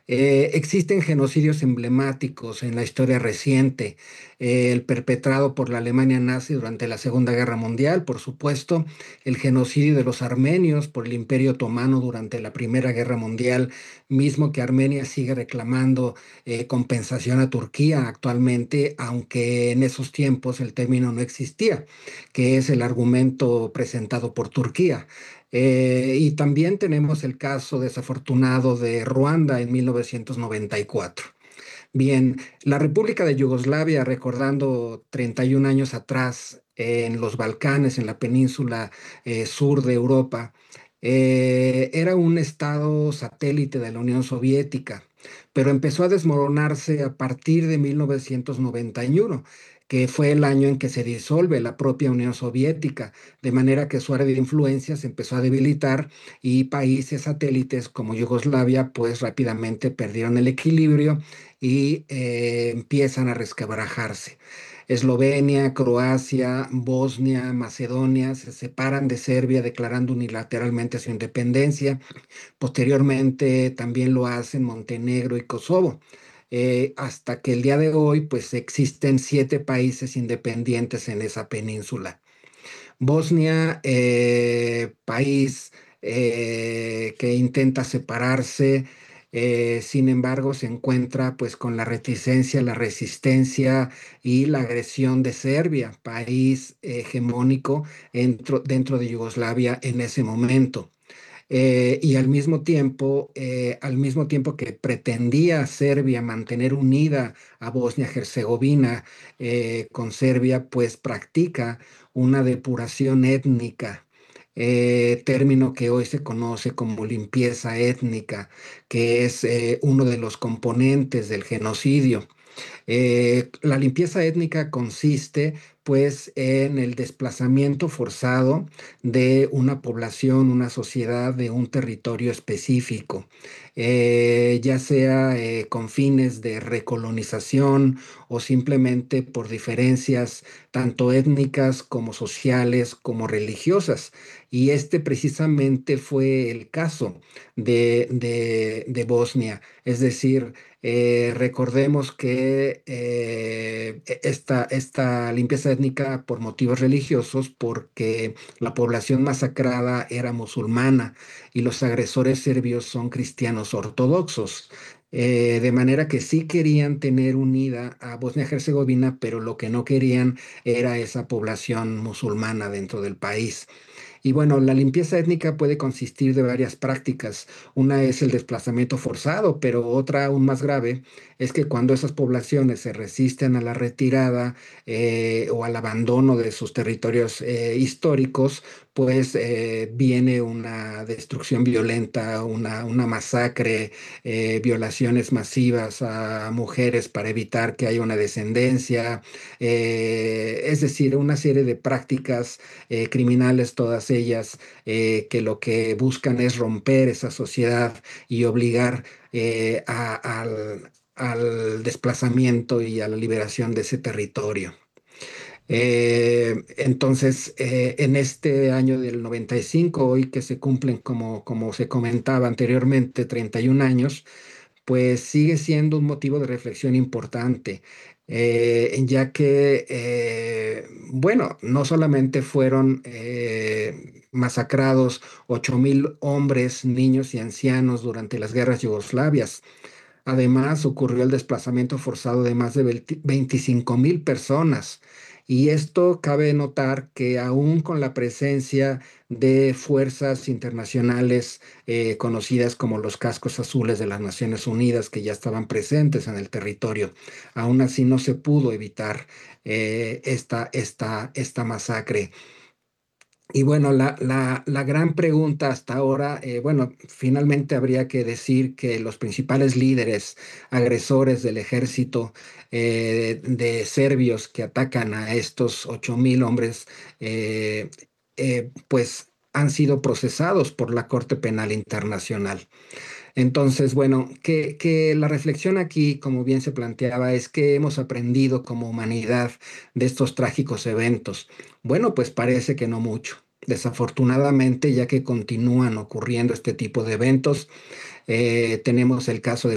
Existen genocidios emblemáticos en la historia reciente, el perpetrado por la Alemania nazi durante la Segunda Guerra Mundial, por supuesto, el genocidio de los armenios por el Imperio Otomano durante la Primera Guerra Mundial, mismo que Armenia sigue reclamando compensación a Turquía actualmente, aunque en esos tiempos el término no existía, que es el argumento presentado por Turquía. Y también tenemos el caso desafortunado de Ruanda en 1994. Bien, la República de Yugoslavia, recordando 31 años atrás, en los Balcanes, en la península sur de Europa, era un estado satélite de la Unión Soviética, pero empezó a desmoronarse a partir de 1991, que fue el año en que se disuelve la propia Unión Soviética, de manera que su área de influencia se empezó a debilitar y países satélites como Yugoslavia pues rápidamente perdieron el equilibrio y empiezan a resquebrajarse. Eslovenia, Croacia, Bosnia, Macedonia se separan de Serbia declarando unilateralmente su independencia. Posteriormente también lo hacen Montenegro y Kosovo. Hasta que el día de hoy pues existen 7 países independientes en esa península. Bosnia, país que intenta separarse, sin embargo, se encuentra pues con la reticencia, la resistencia y la agresión de Serbia, país hegemónico dentro de Yugoslavia en ese momento. Y al mismo tiempo que pretendía Serbia mantener unida a Bosnia-Herzegovina con Serbia, pues practica una depuración étnica, término que hoy se conoce como limpieza étnica, que es uno de los componentes del genocidio. La limpieza étnica consiste, pues, en el desplazamiento forzado de una población, una sociedad de un territorio específico, ya sea con fines de recolonización o simplemente por diferencias tanto étnicas como sociales como religiosas. Y este precisamente fue el caso de Bosnia. Es decir, recordemos que esta limpieza étnica por motivos religiosos, porque la población masacrada era musulmana y los agresores serbios son cristianos ortodoxos. De manera que sí querían tener unida a Bosnia-Herzegovina, pero lo que no querían era esa población musulmana dentro del país. Y bueno, la limpieza étnica puede consistir de varias prácticas. Una es el desplazamiento forzado, pero otra aún más grave es que cuando esas poblaciones se resisten a la retirada o al abandono de sus territorios históricos, pues viene una destrucción violenta, una masacre, violaciones masivas a mujeres para evitar que haya una descendencia, es decir, una serie de prácticas criminales, todas ellas, que lo que buscan es romper esa sociedad y obligar al desplazamiento y a la liberación de ese territorio. Entonces, en este año del 95, hoy que se cumplen, como se comentaba anteriormente, 31 años, pues sigue siendo un motivo de reflexión importante, ya que, bueno, no solamente fueron masacrados 8.000 hombres, niños y ancianos durante las guerras yugoslavias. Además, ocurrió el desplazamiento forzado de más de 25.000 personas. Y esto cabe notar que aún con la presencia de fuerzas internacionales conocidas como los cascos azules de las Naciones Unidas, que ya estaban presentes en el territorio, aún así no se pudo evitar esta masacre. Y bueno, la gran pregunta hasta ahora, bueno, finalmente habría que decir que los principales líderes agresores del ejército de serbios que atacan a estos 8.000 hombres, eh, pues han sido procesados por la Corte Penal Internacional. Entonces, bueno, que la reflexión aquí, como bien se planteaba, es que hemos aprendido como humanidad de estos trágicos eventos. Bueno, pues parece que no mucho. Desafortunadamente, ya que continúan ocurriendo este tipo de eventos, tenemos el caso de